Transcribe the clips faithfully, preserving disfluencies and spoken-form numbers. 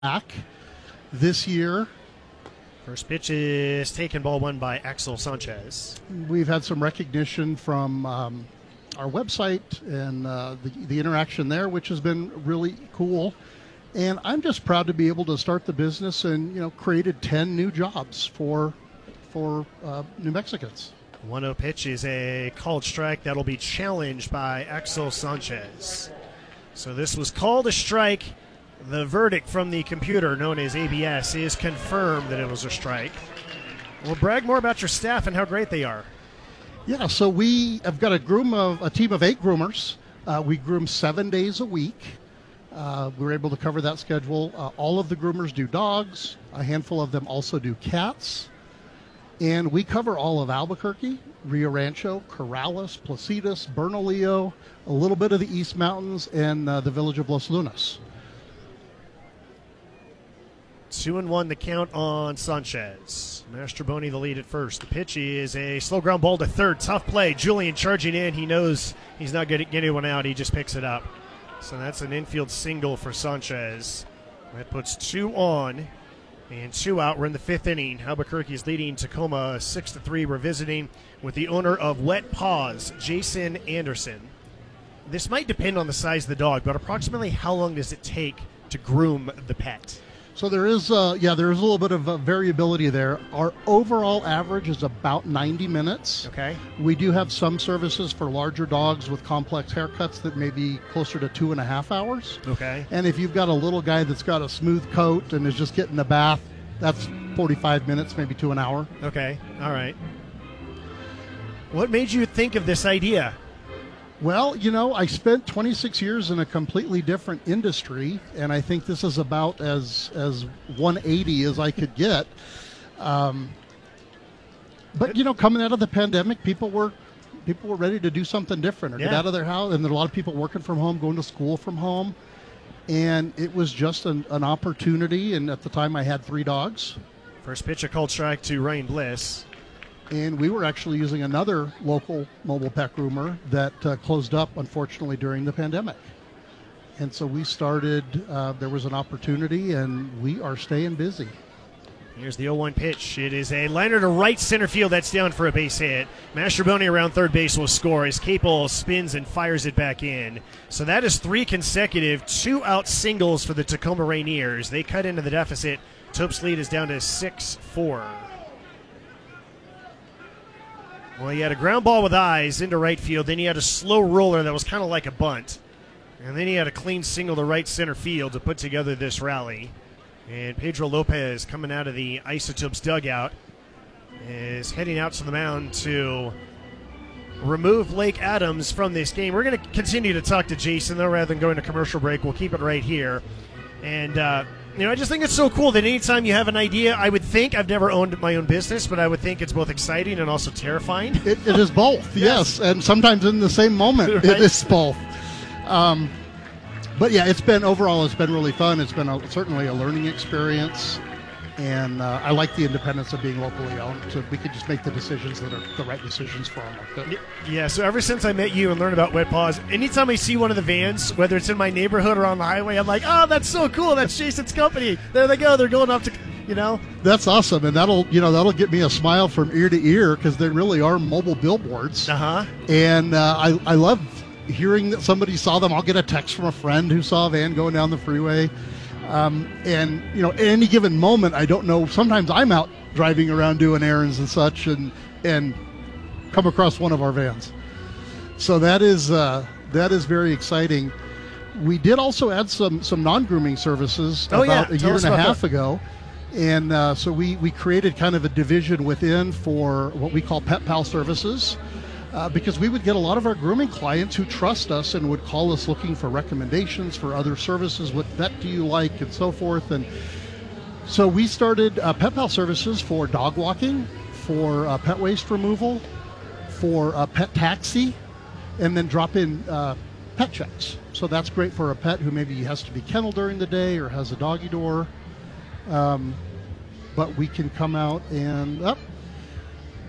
back this year. First pitch is taken, ball one by Axel Sanchez. We've had some recognition from um, our website and uh, the, the interaction there, which has been really cool. And I'm just proud to be able to start the business and, you know, created ten new jobs for for uh, New Mexicans. one oh pitch is a called strike that'll be challenged by Axel Sanchez. So this was called a strike. The verdict from the computer known as A B S is confirmed that it was a strike. Well, brag more about your staff and how great they are. Yeah, so we have got a groom of a team of eight groomers. Uh, we groom seven days a week. Uh, we were able to cover that schedule. Uh, all of the groomers do dogs. A handful of them also do cats. And we cover all of Albuquerque, Rio Rancho, Corrales, Placitas, Bernalillo, a little bit of the East Mountains, and uh, the village of Los Lunas. Two and one the count on Sanchez. Mastroboni the lead at first. The pitch is a slow ground ball to third. Tough play. Julian charging in. He knows he's not going to get anyone out. He just picks it up. So that's an infield single for Sanchez. That puts two on and two out. We're in the fifth inning. Albuquerque is leading Tacoma six to three. We're visiting with the owner of Wet Paws, Jason Anderson. This might depend on the size of the dog, but approximately how long does it take to groom the pet? So there is, uh, yeah, there is a little bit of uh, variability there. Our overall average is about ninety minutes. Okay. We do have some services for larger dogs with complex haircuts that may be closer to two and a half hours. Okay. And if you've got a little guy that's got a smooth coat and is just getting a bath, that's forty-five minutes, maybe to an hour. Okay. All right. What made you think of this idea? Well, you know, I spent twenty-six years in a completely different industry, and I think this is about as as one eighty as I could get. Um, but you know, coming out of the pandemic, people were people were ready to do something different or Yeah. get out of their house, and there were a lot of people working from home, going to school from home, and it was just an, an opportunity. And at the time, I had three dogs. First pitch, a called strike to Ryan Bliss. And we were actually using another local mobile pet groomer that uh, closed up, unfortunately, during the pandemic. And so we started, uh, there was an opportunity, and we are staying busy. Here's the oh one pitch. It is a liner to right center field. That's down for a base hit. Mastroboni around third base will score as Capel spins and fires it back in. So that is three consecutive two-out singles for the Tacoma Rainiers. They cut into the deficit. Tope's lead is down to six four. Well, he had a ground ball with eyes into right field. Then he had a slow roller that was kind of like a bunt. And then he had a clean single to right center field to put together this rally. And Pedro Lopez, coming out of the Isotopes dugout, is heading out to the mound to remove Lake Adams from this game. We're going to continue to talk to Jason, though, rather than going to commercial break. We'll keep it right here. And, uh, you know, I just think it's so cool that anytime you have an idea, I would think, I've never owned my own business, but I would think it's both exciting and also terrifying. It, it is both, yes. yes, and sometimes in the same moment, right? It is both. Um, but yeah, it's been, overall, it's been really fun. It's been a, certainly a learning experience, and uh, I like the independence of being locally owned, so we can just make the decisions that are the right decisions for our market. Yeah, so ever since I met you and learned about Wet Paws, anytime I see one of the vans, whether it's in my neighborhood or on the highway, I'm like, oh, that's so cool. That's Jason's company. There they go. They're going off to, you know. That's awesome, and that'll, you know, that'll get me a smile from ear to ear because they really are mobile billboards. Uh-huh. And uh, I, I love hearing that somebody saw them. I'll get a text from a friend who saw a van going down the freeway. Um, and, you know, at any given moment, I don't know, sometimes I'm out driving around doing errands and such and and come across one of our vans. So that is uh, that is very exciting. We did also add some, some non-grooming services oh, about yeah. a Tell year us and a about half that. ago. And uh, so we, we created kind of a division within for what we call Pet Pal Services. Uh, because we would get a lot of our grooming clients who trust us and would call us looking for recommendations for other services. What vet do you like, and so forth. And so we started uh, Pet Pal services for dog walking, for uh, pet waste removal, for uh, pet taxi, and then drop in uh, pet checks. So that's great for a pet who maybe has to be kenneled during the day or has a doggy door. Um, but we can come out and up. Oh,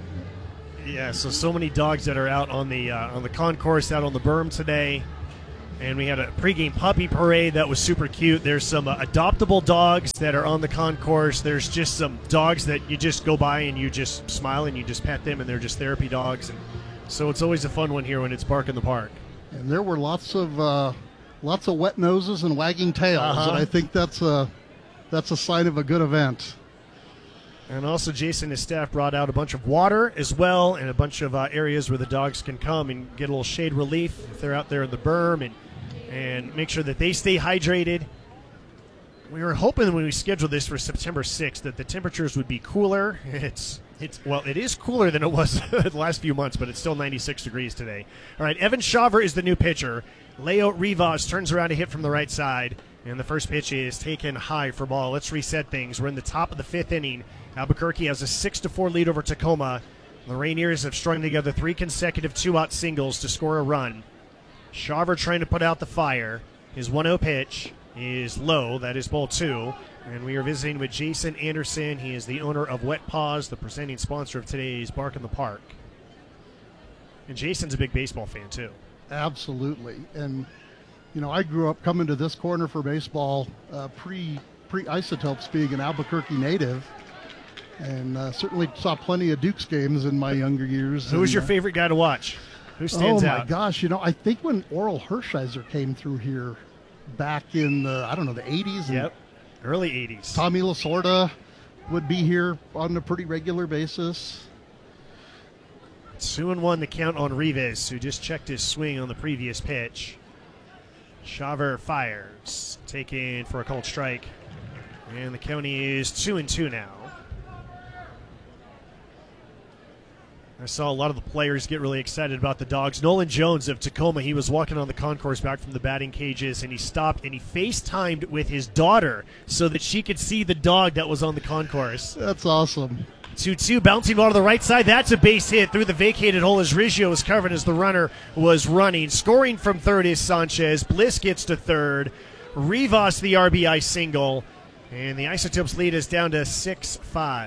Yeah, so so many dogs that are out on the uh, on the concourse, out on the berm today. And we had a pregame puppy parade that was super cute. There's some uh, adoptable dogs that are on the concourse. There's just some dogs that you just go by and you just smile and you just pet them, and they're just therapy dogs. And so it's always a fun one here when it's Bark in the Park. And there were lots of uh, lots of wet noses and wagging tails, Uh-huh. and I think that's a that's a sign of a good event. And also, Jason and his staff brought out a bunch of water as well, and a bunch of uh, areas where the dogs can come and get a little shade relief if they're out there in the berm, and and make sure that they stay hydrated. We were hoping when we scheduled this for September sixth that the temperatures would be cooler. It's it's well, it is cooler than it was the last few months, but it's still ninety-six degrees today. All right, Evan Shaver is the new pitcher. Leo Rivas turns around to hit from the right side, and the first pitch is taken high for ball. Let's reset things. We're in the top of the fifth inning. Albuquerque has a six to four lead over Tacoma. The Rainiers have strung together three consecutive two-out singles to score a run. Shaver trying to put out the fire. His one oh pitch is low. That is ball two. And we are visiting with Jason Anderson. He is the owner of Wet Paws, the presenting sponsor of today's Bark in the Park. And Jason's a big baseball fan, too. Absolutely. And, you know, I grew up coming to this corner for baseball uh, pre, pre-Isotopes, being an Albuquerque native. And uh, certainly saw plenty of Dukes games in my younger years. Who was and, your uh, favorite guy to watch? Who stands oh out? Oh, my gosh. You know, I think when Oral Hershiser came through here back in the, I don't know, the eighties. And Yep, early eighties. Tommy Lasorda would be here on a pretty regular basis. Two and one the count on Rivas, who just checked his swing on the previous pitch. Shaver fires, taken for a called strike. And the count is two and two now. I saw a lot of the players get really excited about the dogs. Nolan Jones of Tacoma, he was walking on the concourse back from the batting cages, and he stopped and he FaceTimed with his daughter so that she could see the dog that was on the concourse. That's awesome. two two, bouncing ball to the right side. That's a base hit through the vacated hole as Riggio was covered as the runner was running. Scoring from third is Sanchez. Bliss gets to third. Rivas the R B I single. And the Isotopes lead is down to six five.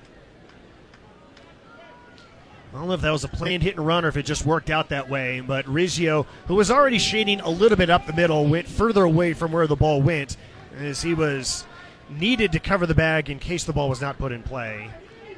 I don't know if that was a planned hit and run or if it just worked out that way, but Riggio, who was already shading a little bit up the middle, went further away from where the ball went as he was needed to cover the bag in case the ball was not put in play.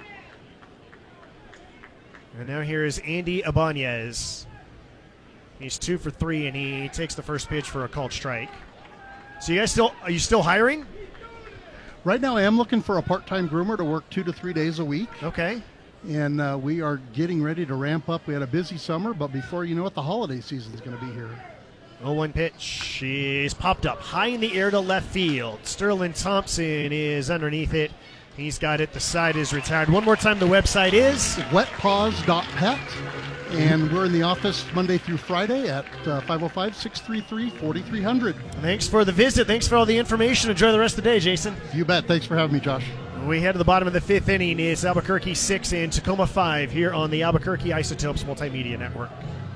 And now here is Andy Ibanez. He's two for three, and he takes the first pitch for a called strike. So you guys still, are you still hiring? Right now I am looking for a part-time groomer to work two to three days a week. Okay. And uh, we are getting ready to ramp up. We had a busy summer, but before you know it, the holiday season is going to be here. oh one pitch is popped up high in the air to left field. Sterling Thompson is underneath it. He's got it. The side is retired. One more time, the website is wet paws dot pet. And we're in the office Monday through Friday at uh, five oh five, six three three, four three zero zero. Thanks for the visit. Thanks for all the information. Enjoy the rest of the day, Jason. You bet. Thanks for having me, Josh. We head to the bottom of the fifth inning. It's Albuquerque six and Tacoma five here on the Albuquerque Isotopes Multimedia Network.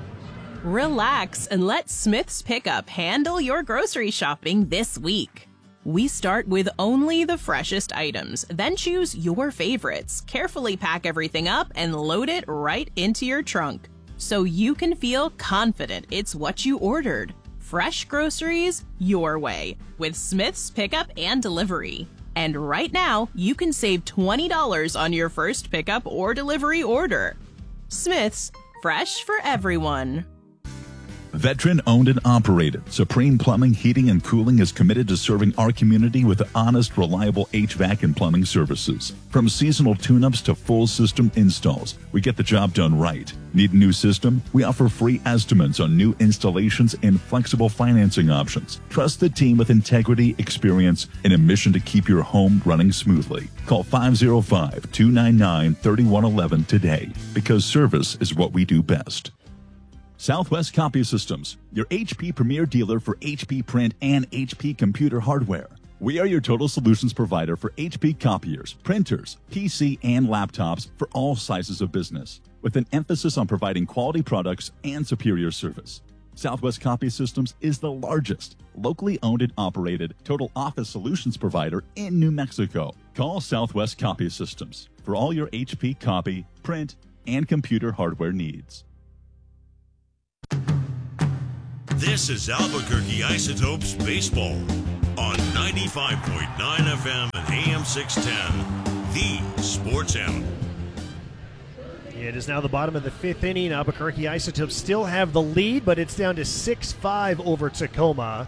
Relax and let Smith's Pickup handle your grocery shopping this week. We start with only the freshest items, then choose your favorites, carefully pack everything up, and load it right into your trunk so you can feel confident it's what you ordered. Fresh groceries your way with Smith's Pickup and Delivery. And right now, you can save twenty dollars on your first pickup or delivery order. Smith's, fresh for everyone. Veteran-owned and operated, Supreme Plumbing, Heating, and Cooling is committed to serving our community with honest, reliable H V A C and plumbing services. From seasonal tune-ups to full system installs, we get the job done right. Need a new system? We offer free estimates on new installations and flexible financing options. Trust the team with integrity, experience, and a mission to keep your home running smoothly. Call five oh five, two nine nine, three one one one today, because service is what we do best. Southwest Copy Systems, your H P premier dealer for H P print and H P computer hardware. We are your total solutions provider for H P copiers, printers, P C, and laptops for all sizes of business, with an emphasis on providing quality products and superior service. Southwest Copy Systems is the largest, locally owned and operated total office solutions provider in New Mexico. Call Southwest Copy Systems for all your H P copy, print, and computer hardware needs. This is Albuquerque Isotopes Baseball on ninety-five point nine F M and A M six ten, the Sports Animal. It is now the bottom of the fifth inning. Albuquerque Isotopes still have the lead, but it's down to six five over Tacoma.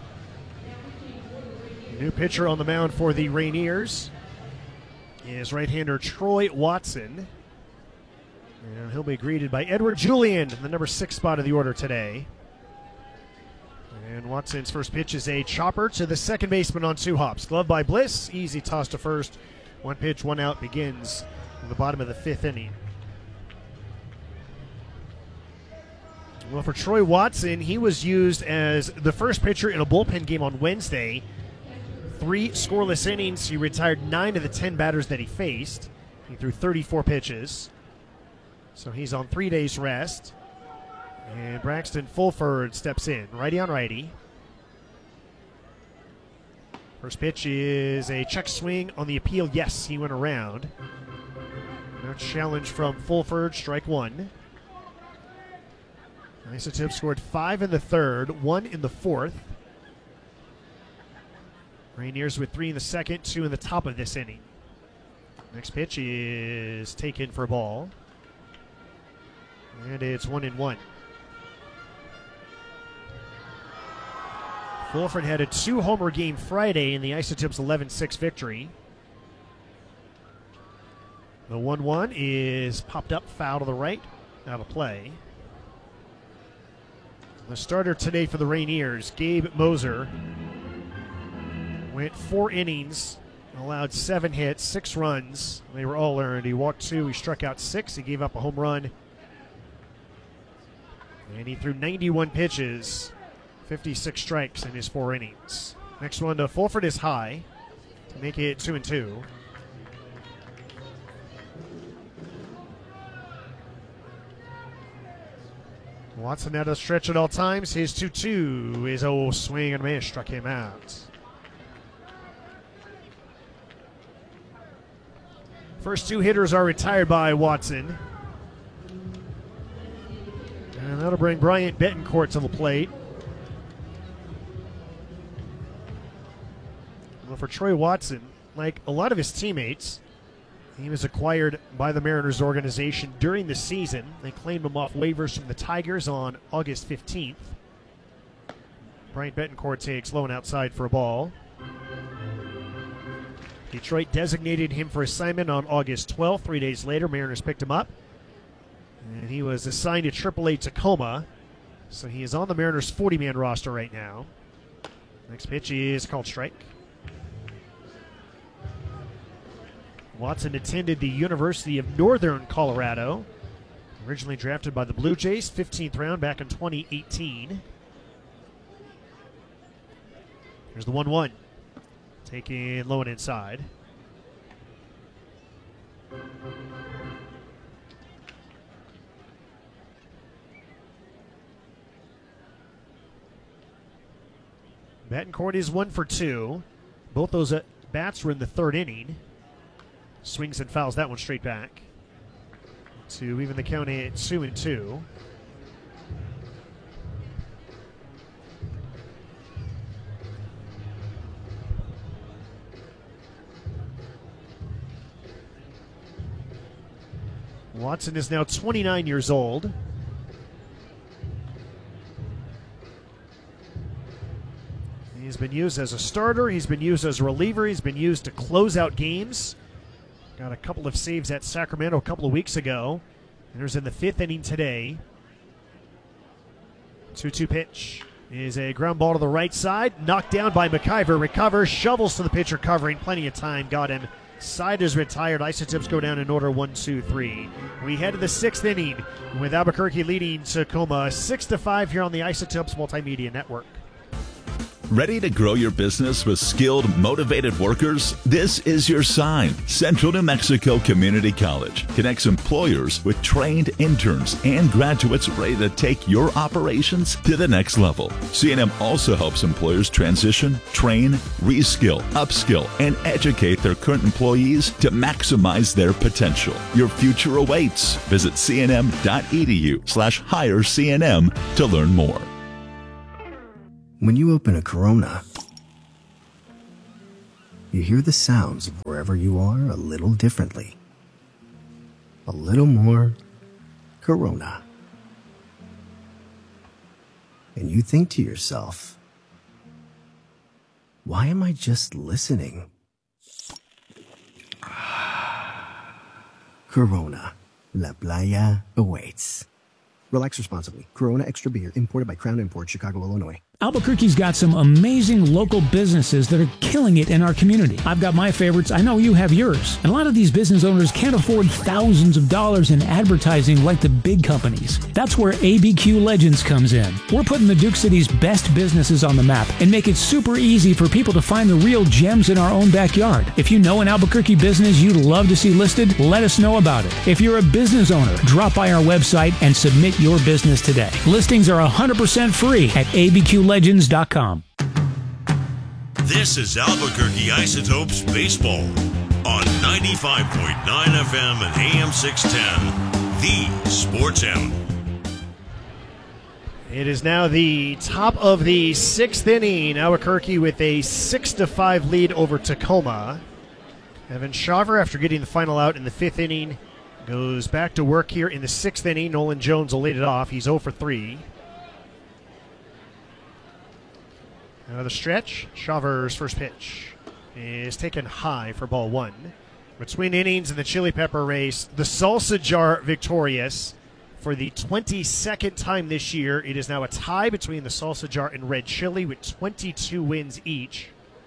New pitcher on the mound for the Rainiers is right-hander Troy Watson. And he'll be greeted by Edward Julian in the number six spot of the order today. And Watson's first pitch is a chopper to the second baseman on two hops. Glove by Bliss, easy toss to first. One pitch, one out begins in the bottom of the fifth inning. Well, for Troy Watson, he was used as the first pitcher in a bullpen game on Wednesday. Three scoreless innings. He retired nine of the ten batters that he faced. He threw thirty-four pitches. So he's on three days rest. And Braxton Fulford steps in, righty on righty. First pitch is a check swing on the appeal. Yes, he went around. No challenge from Fulford, strike one. Isotopes scored five in the third, one in the fourth. Rainiers with three in the second, two in the top of this inning. Next pitch is taken for a ball. And it's one and one. Fulford had a two-homer game Friday in the Isotopes eleven six victory. The one one is popped up, foul to the right, out of play. The starter today for the Rainiers, Gabe Moser, went four innings, allowed seven hits, six runs. They were all earned. He walked two, he struck out six, he gave up a home run. And he threw ninety-one pitches, fifty-six strikes in his four innings. Next one to Fulford is high to make it two and two. Watson out of the stretch at all times. His two two is a swing and a miss, struck him out. First two hitters are retired by Watson. And that'll bring Bryant Betancourt to the plate. Well, for Troy Watson, like a lot of his teammates, he was acquired by the Mariners organization during the season. They claimed him off waivers from the Tigers on August fifteenth. Bryant Betancourt takes low and outside for a ball. Detroit designated him for assignment on August twelfth. Three days later, Mariners picked him up. And he was assigned to triple A Tacoma. So he is on the Mariners' forty-man roster right now. Next pitch is called strike. Watson attended the University of Northern Colorado. Originally drafted by the Blue Jays, fifteenth round back in twenty eighteen. Here's the one one. Taking low and inside. Betancourt is one for two. Both those at bats were in the third inning. Swings and fouls that one straight back to even the count at two and two. Watson is now twenty-nine years old. He's been used as a starter. He's been used as a reliever. He's been used to close out games. Got a couple of saves at Sacramento a couple of weeks ago. There's in the fifth inning today. two two pitch is a ground ball to the right side. Knocked down by McIver. Recovers, shovels to the pitcher covering. Plenty of time. Got him. Side is retired. Isotopes go down in order one, two, three. We head to the sixth inning with Albuquerque leading Tacoma six to five here on the Isotopes Multimedia Network. Ready to grow your business with skilled, motivated workers? This is your sign. Central New Mexico Community College connects employers with trained interns and graduates ready to take your operations to the next level. C N M also helps employers transition, train, reskill, upskill, and educate their current employees to maximize their potential. Your future awaits. Visit cnm.edu slash hire CNM to learn more. When you open a Corona, you hear the sounds of wherever you are a little differently. A little more Corona. And you think to yourself, why am I just listening? Corona. La Playa awaits. Relax responsibly. Corona Extra Beer, imported by Crown Imports, Chicago, Illinois. Albuquerque's got some amazing local businesses that are killing it in our community. I've got my favorites. I know you have yours. And a lot of these business owners can't afford thousands of dollars in advertising like the big companies. That's where A B Q Legends comes in. We're putting the Duke City's best businesses on the map and make it super easy for people to find the real gems in our own backyard. If you know an Albuquerque business you'd love to see listed, let us know about it. If you're a business owner, drop by our website and submit your business today. Listings are one hundred percent free at A B Q legends dot com. This is Albuquerque Isotopes Baseball on ninety-five point nine F M and A M six ten, the Sports Animal. It is now the top of the sixth inning. Albuquerque with a six to five lead over Tacoma. Evan Shaver, after getting the final out in the fifth inning, goes back to work here in the sixth inning. Nolan Jones will lead it off. He's oh for three. Another stretch. Shaver's first pitch is taken high for ball one. Between innings in the chili pepper race, the Salsa Jar victorious for the twenty-second time this year. It is now a tie between the Salsa Jar and Red Chili with twenty-two wins each.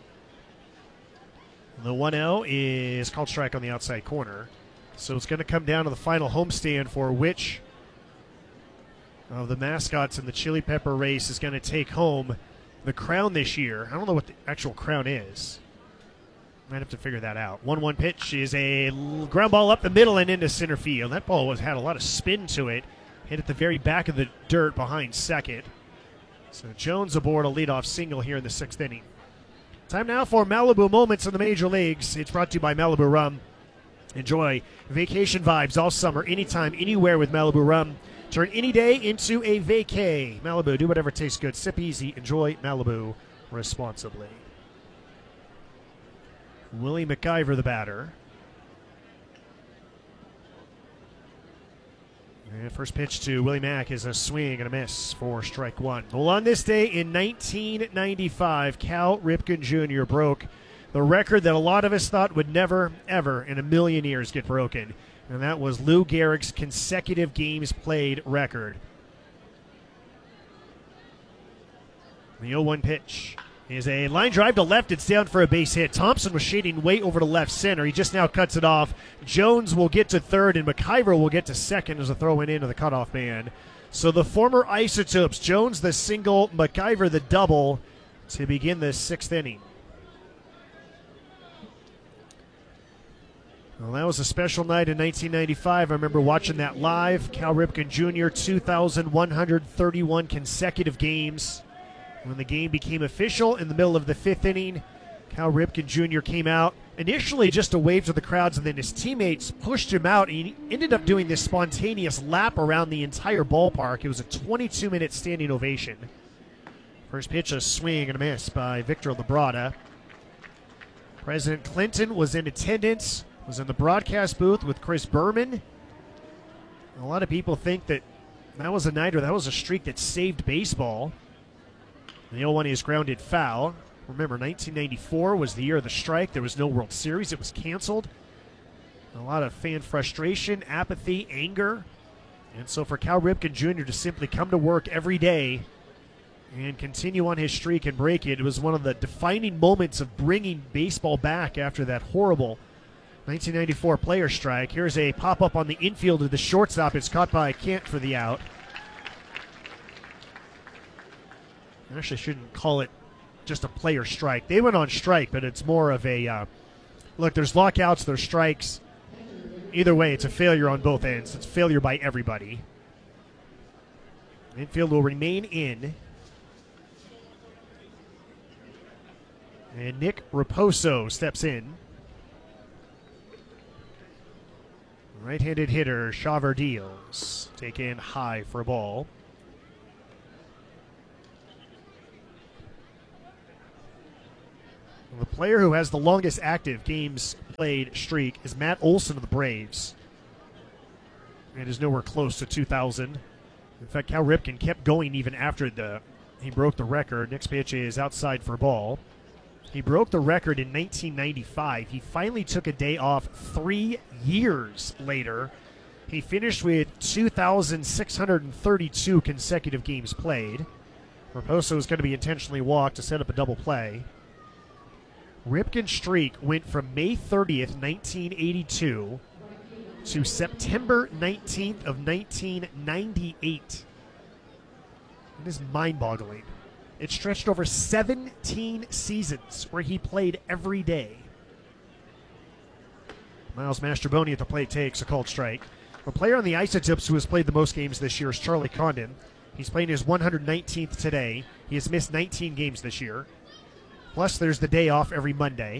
The one oh is called strike on the outside corner. So it's going to come down to the final homestand for which of the mascots in the chili pepper race is going to take home the crown this year. I don't know what the actual crown is. Might have to figure that out. one one pitch is a ground ball up the middle and into center field. That ball was had a lot of spin to it. Hit at the very back of the dirt behind second. So Jones aboard a leadoff single here in the sixth inning. Time now for Malibu Moments in the Major Leagues. It's brought to you by Malibu Rum. Enjoy vacation vibes all summer, anytime, anywhere with Malibu Rum. Turn any day into a vacay. Malibu, do whatever tastes good. Sip easy. Enjoy Malibu responsibly. Willie McIver, the batter. And first pitch to Willie Mack is a swing and a miss for strike one. Well, on this day in nineteen ninety-five, Cal Ripken Junior broke the record that a lot of us thought would never, ever in a million years get broken. And that was Lou Gehrig's consecutive games played record. The oh one pitch is a line drive to left. It's down for a base hit. Thompson was shading way over to left center. He just now cuts it off. Jones will get to third, and McIver will get to second as a throw in into the cutoff man. So the former Isotopes, Jones the single, McIver the double to begin the sixth inning. Well, that was a special night in nineteen ninety-five. I remember watching that live. Cal Ripken Junior, two thousand one hundred thirty-one consecutive games. When the game became official in the middle of the fifth inning, Cal Ripken Junior came out, initially just to wave to the crowds, and then his teammates pushed him out, and he ended up doing this spontaneous lap around the entire ballpark. It was a twenty-two minute standing ovation. First pitch, a swing and a miss by Victor Labrada. President Clinton was in attendance, was in the broadcast booth with Chris Berman. A lot of people think that that was a night or that was a streak that saved baseball. The oh one is grounded foul. Remember, nineteen ninety-four was the year of the strike. There was no World Series. It was canceled. A lot of fan frustration, apathy, anger. And so for Cal Ripken Junior to simply come to work every day and continue on his streak and break it, it was one of the defining moments of bringing baseball back after that horrible nineteen ninety-four player strike. Here's a pop-up on the infield of the shortstop. It's caught by Kent for the out. I actually shouldn't call it just a player strike. They went on strike, but it's more of a, uh, look, there's lockouts, there's strikes. Either way, it's a failure on both ends. It's a failure by everybody. Infield will remain in. And Nick Raposo steps in. Right-handed hitter, Shaver deals. Taken high for a ball. The player who has the longest active games played streak is Matt Olson of the Braves. And is nowhere close to two thousand. In fact, Cal Ripken kept going even after the he broke the record. Next pitch is outside for a ball. He broke the record in nineteen ninety-five. He finally took a day off three years later. He finished with two thousand six hundred thirty-two consecutive games played. Raposo is going to be intentionally walked to set up a double play. Ripken's streak went from May thirtieth, nineteen eighty-two to September nineteenth of nineteen ninety-eight. It is mind-boggling. It stretched over seventeen seasons where he played every day. Miles Mastrobuoni at the plate takes a called strike. A player on the Isotopes who has played the most games this year is Charlie Condon. He's playing his one hundred nineteenth today. He has missed nineteen games this year. Plus, there's the day off every Monday.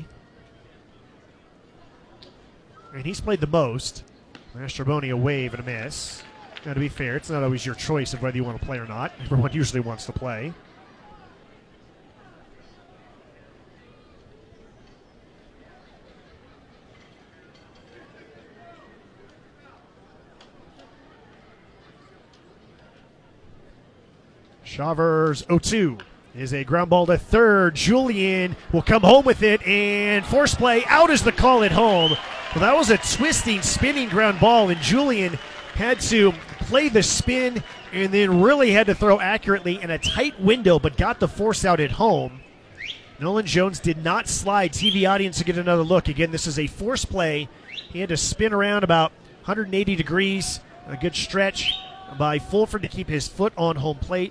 And he's played the most. Mastrobuoni a wave and a miss. Now, to be fair, it's not always your choice of whether you want to play or not. Everyone usually wants to play. Chavers oh two is a ground ball to third. Julian will come home with it, and force play. Out is the call at home. Well, that was a twisting, spinning ground ball, and Julian had to play the spin and then really had to throw accurately in a tight window, but got the force out at home. Nolan Jones did not slide. T V audience to get another look. Again, this is a force play. He had to spin around about one hundred eighty degrees. A good stretch by Fulford to keep his foot on home plate.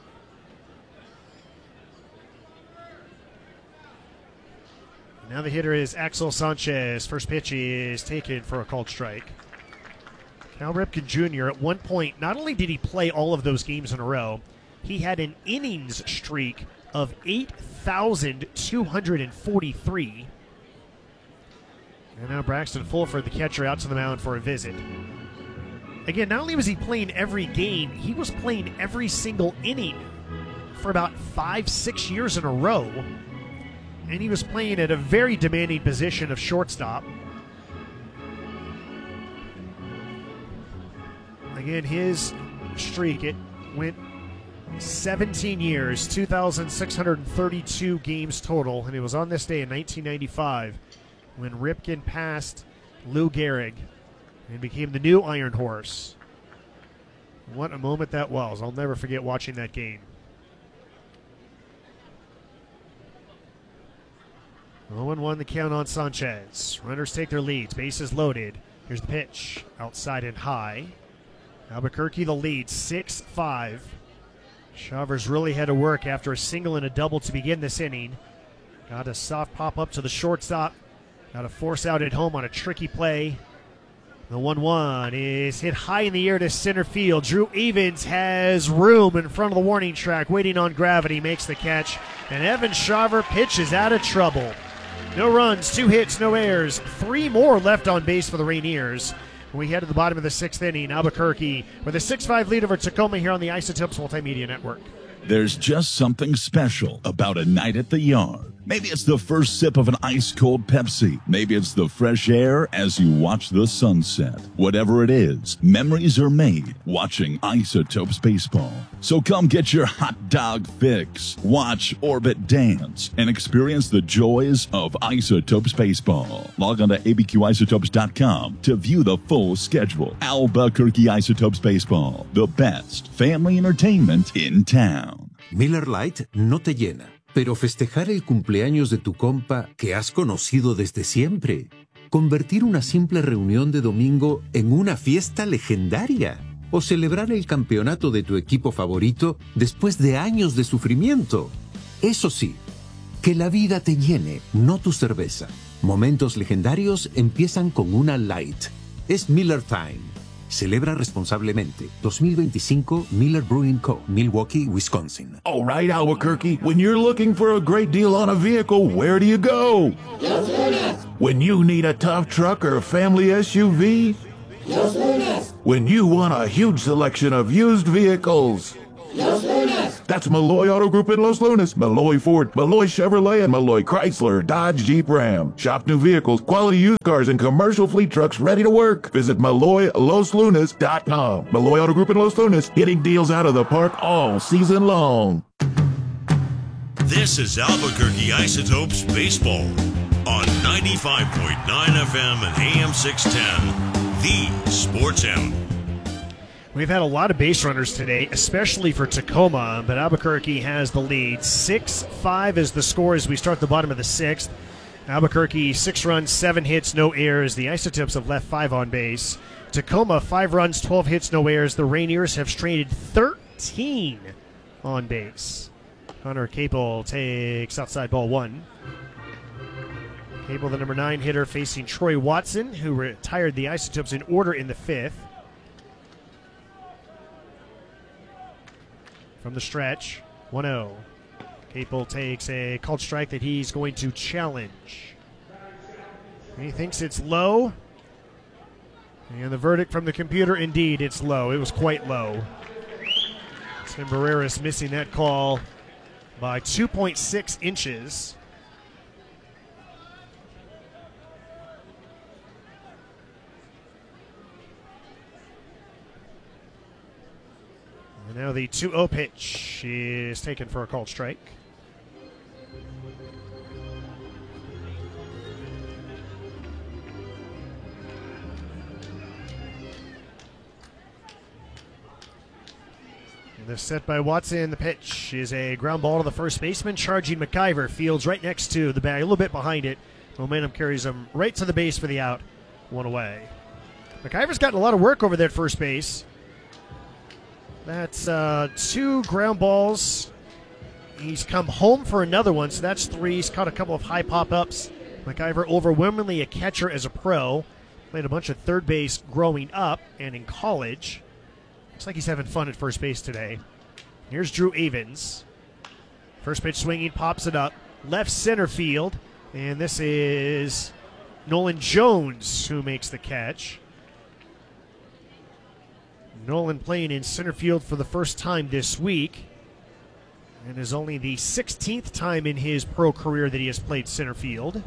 Now the hitter is Axel Sanchez. First pitch is taken for a called strike. Cal Ripken Junior at one point, not only did he play all of those games in a row, he had an innings streak of eight thousand two hundred forty-three. And now Braxton Fulford, the catcher, out to the mound for a visit. Again, not only was he playing every game, he was playing every single inning for about five, six years in a row. And he was playing at a very demanding position of shortstop. Again, his streak, it went seventeen years, two thousand six hundred thirty-two games total, and it was on this day in nineteen ninety-five when Ripken passed Lou Gehrig and became the new Iron Horse. What a moment that was. I'll never forget watching that game. oh one one the count on Sanchez. Runners take their leads. Bases loaded. Here's the pitch. Outside and high. Albuquerque the lead, six five. Chavers really had to work after a single and a double to begin this inning. Got a soft pop up to the shortstop. Got a force out at home on a tricky play. The one one is hit high in the air to center field. Drew Evans has room in front of the warning track, waiting on gravity, makes the catch. And Evan Shaver pitches out of trouble. No runs, two hits, no errors. Three more left on base for the Rainiers. We head to the bottom of the sixth inning. Albuquerque with a six five lead over Tacoma here on the Isotopes Multimedia Network. There's just something special about a night at the yard. Maybe it's the first sip of an ice-cold Pepsi. Maybe it's the fresh air as you watch the sunset. Whatever it is, memories are made watching Isotopes Baseball. So come get your hot dog fix, watch Orbit dance, and experience the joys of Isotopes Baseball. Log on to A B Q isotopes dot com to view the full schedule. Albuquerque Isotopes Baseball, the best family entertainment in town. Miller Lite no te llena, pero festejar el cumpleaños de tu compa que has conocido desde siempre. Convertir una simple reunión de domingo en una fiesta legendaria. O celebrar el campeonato de tu equipo favorito después de años de sufrimiento. Eso sí, que la vida te llene, no tu cerveza. Momentos legendarios empiezan con una Light. Es Miller Time. Celebra responsablemente. dos mil veinticinco Miller Brewing Co., Milwaukee, Wisconsin. All right, Albuquerque. When you're looking for a great deal on a vehicle, where do you go? Los Lunes. When you need a tough truck or a family S U V? Los Lunes. When you want a huge selection of used vehicles? Los Lunes. That's Malloy Auto Group in Los Lunas, Malloy Ford, Malloy Chevrolet, and Malloy Chrysler, Dodge, Jeep, Ram. Shop new vehicles, quality used cars, and commercial fleet trucks ready to work. Visit Malloy Los Lunas dot com. Malloy Auto Group in Los Lunas, hitting deals out of the park all season long. This is Albuquerque Isotopes Baseball on ninety-five point nine F M and A M six ten, the Sports M. We've had a lot of base runners today, especially for Tacoma, but Albuquerque has the lead. six five is the score as we start the bottom of the sixth. Albuquerque, six runs, seven hits, no errors. The Isotopes have left five on base. Tacoma, five runs, twelve hits, no errors. The Rainiers have stranded thirteen on base. Connor Capel takes outside ball one. Capel, the number nine hitter, facing Troy Watson, who retired the Isotopes in order in the fifth. From the stretch, one oh. Capel takes a called strike that he's going to challenge. He thinks it's low. And the verdict from the computer, indeed, it's low. It was quite low. Tim Barreras missing that call by two point six inches. And now the two oh pitch is taken for a called strike. And the set by Watson. The pitch is a ground ball to the first baseman, charging McIver. Fields right next to the bag, a little bit behind it. Momentum carries him right to the base for the out. One away. McIver's gotten a lot of work over there at first base. That's uh, two ground balls. He's come home for another one, so that's three. He's caught a couple of high pop-ups. McIver, overwhelmingly a catcher as a pro. Played a bunch of third base growing up and in college. Looks like he's having fun at first base today. Here's Drew Avens. First pitch swinging, pops it up. Left center field. And this is Nolan Jones who makes the catch. Nolan playing in center field for the first time this week, and is only the sixteenth time in his pro career that he has played center field.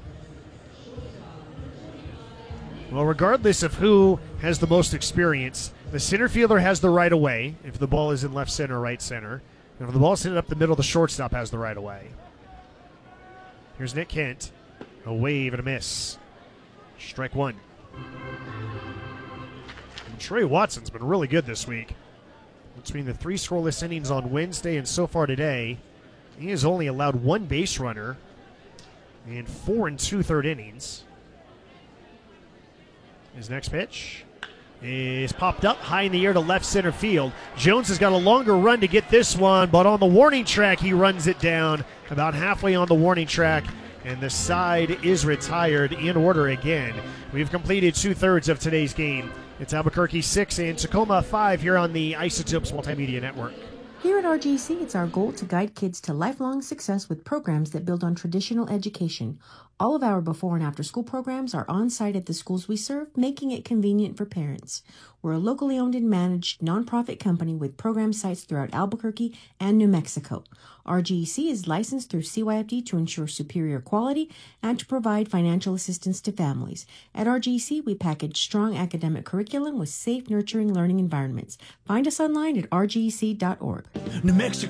Well, regardless of who has the most experience, the center fielder has the right of way if the ball is in left center or right center. And if the ball is hit up the middle, the shortstop has the right of way. Here's Nick Kent. A wave and a miss. Strike one. Trey Watson's been really good this week. Between the three scoreless innings on Wednesday and so far today, he has only allowed one base runner in four and two-third innings. His next pitch is popped up high in the air to left center field. Jones has got a longer run to get this one, but on the warning track, he runs it down about halfway on the warning track, and the side is retired in order again. We've completed two-thirds of today's game. It's Albuquerque six and Tacoma five here on the Isotopes Multimedia Network. Here at R G C, it's our goal to guide kids to lifelong success with programs that build on traditional education. All of our before and after school programs are on site at the schools we serve, making it convenient for parents. We're a locally owned and managed nonprofit company with program sites throughout Albuquerque and New Mexico. R G C is licensed through C Y F D to ensure superior quality and to provide financial assistance to families. At R G C, we package strong academic curriculum with safe, nurturing learning environments. Find us online at r g c dot org. New Mexico.